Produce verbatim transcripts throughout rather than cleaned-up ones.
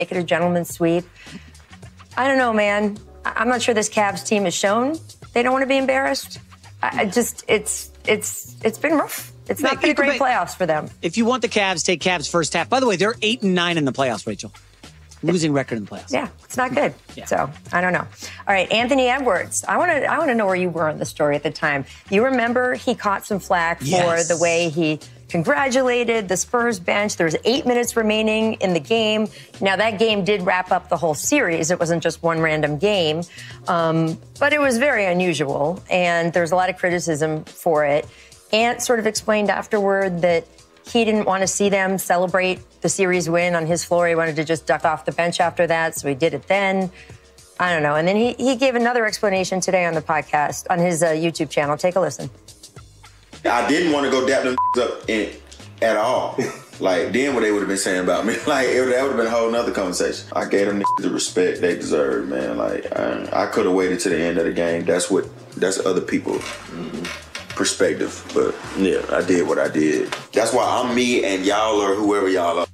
make it a gentleman's sweep. I don't know, man. I'm not sure this Cavs team has shown they don't want to be embarrassed. I just, it's, it's, it's been rough. It's not been great playoffs for them. If you want the Cavs, take Cavs first half. By the way, they're eight and nine in the playoffs, Rachel. Losing record in the playoffs. Yeah, it's not good. Yeah. So I don't know. All right, Anthony Edwards. I want to. I want to know where you were on the story at the time. You remember he caught some flack for Yes. the way he congratulated the Spurs bench. There was eight minutes remaining in the game. Now that game did wrap up the whole series. It wasn't just one random game, um, but it was very unusual, and there's a lot of criticism for it. Ant sort of explained afterward that he didn't want to see them celebrate the series win on his floor. He wanted to just duck off the bench after that, so he did it then. I don't know. And then he, he gave another explanation today on the podcast, on his uh, YouTube channel. Take a listen. I didn't want to go dap them up in, at all. Like, then what they would have been saying about me. Like, it, that would have been a whole nother conversation. I gave them the respect they deserve, man. Like, I, I could have waited to the end of the game. That's what, that's other people. Mm-hmm. Perspective, but yeah, I did what I did. That's why I'm me and y'all are whoever y'all are.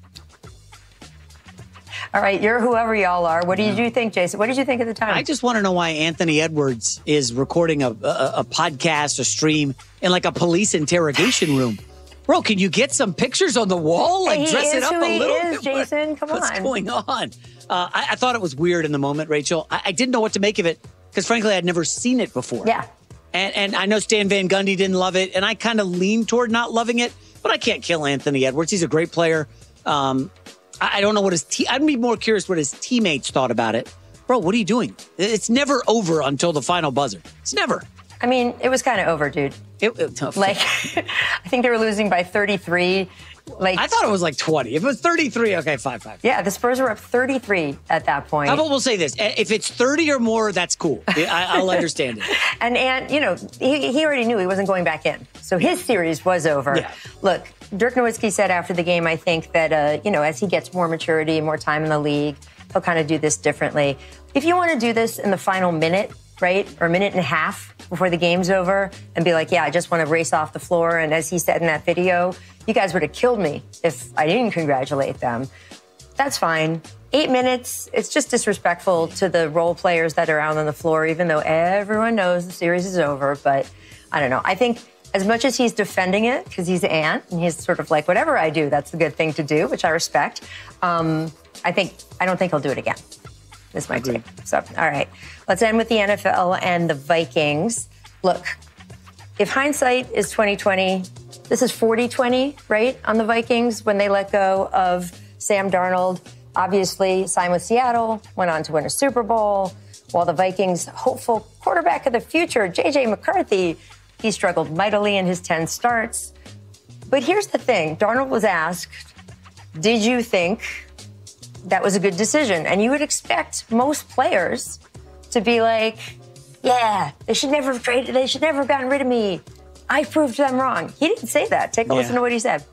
All right, you're whoever y'all are. What did you think, Jason? What did you think at the time? I just want to know why Anthony Edwards is recording a, a, a podcast, a stream in like a police interrogation room. Bro, can you get some pictures on the wall? Like, he dress is it up who a he little is, bit. Jason. Come What's on. going on? Uh, I, I thought it was weird in the moment, Rachel. I, I didn't know what to make of it because, frankly, I'd never seen it before. Yeah. And, and I know Stan Van Gundy didn't love it, and I kind of leaned toward not loving it, but I can't kill Anthony Edwards. He's a great player. Um, I, I don't know what his te- I'd be more curious what his teammates thought about it. Bro, what are you doing? It's never over until the final buzzer. It's never. I mean, it was kind of over, dude. It, it, like, I think they were losing by thirty-three. Like, I thought it was like twenty. If it was thirty-three, okay, five five. Yeah, the Spurs were up thirty-three at that point. How about we'll say this? If it's thirty or more, that's cool. I, I'll understand it. and, and, you know, he, he already knew he wasn't going back in. So his series was over. Yeah. Look, Dirk Nowitzki said after the game, I think that, uh, you know, as he gets more maturity, more time in the league, he'll kind of do this differently. If you want to do this in the final minute, right, or a minute and a half before the game's over and be like, yeah, I just want to race off the floor. And as he said in that video, you guys would have killed me if I didn't congratulate them. That's fine. Eight minutes, it's just disrespectful to the role players that are out on the floor, even though everyone knows the series is over. But I don't know. I think as much as he's defending it, because he's Ant, and he's sort of like, whatever I do, that's the good thing to do, which I respect. Um, I think, I don't think he'll do it again. This might take. So, all right. Let's end with the N F L and the Vikings. Look, if hindsight is twenty twenty, this is forty twenty, right, on the Vikings when they let go of Sam Darnold. Obviously, signed with Seattle, went on to win a Super Bowl, while the Vikings' hopeful quarterback of the future, J J McCarthy, he struggled mightily in his ten starts. But here's the thing. Darnold was asked, did you think that was a good decision? And you would expect most players to be like, yeah, they should never have traded, they should never have gotten rid of me. I proved them wrong. He didn't say that. Take a Yeah. listen to what he said.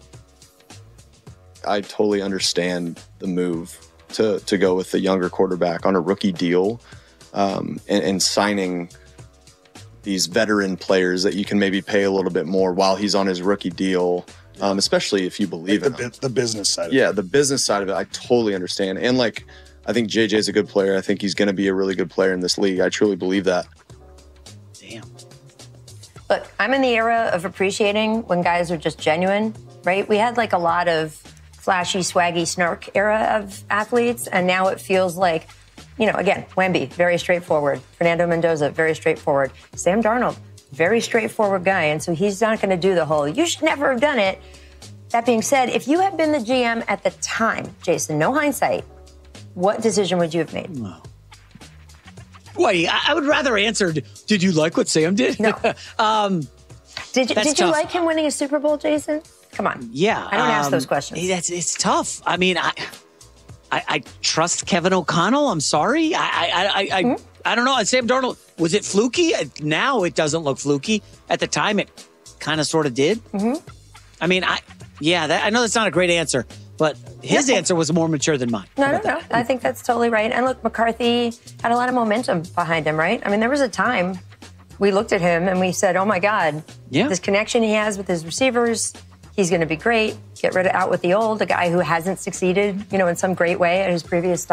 I totally understand the move to to go with the younger quarterback on a rookie deal, um, and, and signing these veteran players that you can maybe pay a little bit more while he's on his rookie deal, um, especially if you believe the, in him. the business side of Yeah, it. the business side of it, I totally understand. And like, I think J J's a good player. I think he's going to be a really good player in this league. I truly believe that. Damn. Look, I'm in the era of appreciating when guys are just genuine, right? We had like a lot of flashy, swaggy, snark era of athletes, and now it feels like, you know, again, Wemby, very straightforward. Fernando Mendoza, very straightforward. Sam Darnold, very straightforward guy, and so he's not going to do the whole, you should never have done it. That being said, if you had been the G M at the time, Jason, no hindsight, what decision would you have made? Wow. Wait, I, I would rather answer, did you like what Sam did? No. um, Did you, That's did you tough. like him winning a Super Bowl, Jason? Come on. Yeah. I don't ask um, those questions. That's, it's tough. I mean, I, I, I trust Kevin O'Connell. I'm sorry. I, I, I, I, Mm-hmm. I don't know. Sam Darnold, was it fluky? Now it doesn't look fluky. At the time, it kind of sort of did. Mm-hmm. I mean, I, yeah, that, I know that's not a great answer, but his Yeah. answer was more mature than mine. No, How no, about no. that? I think that's totally right. And look, McCarthy had a lot of momentum behind him, right? I mean, there was a time we looked at him and we said, oh my God, Yeah. this connection he has with his receivers, He's going to be great. Get rid of out with the old, a guy who hasn't succeeded, you know, in some great way at his previous stop.